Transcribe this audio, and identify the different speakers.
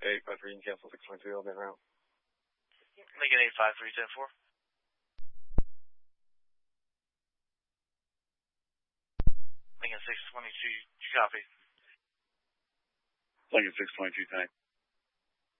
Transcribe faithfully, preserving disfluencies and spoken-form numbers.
Speaker 1: eight five three, you can cancel six twenty-two, I'll be around.
Speaker 2: Lincoln eight five three, ten four. Lincoln six twenty-two, copy.
Speaker 1: Lincoln six twenty-two, thanks.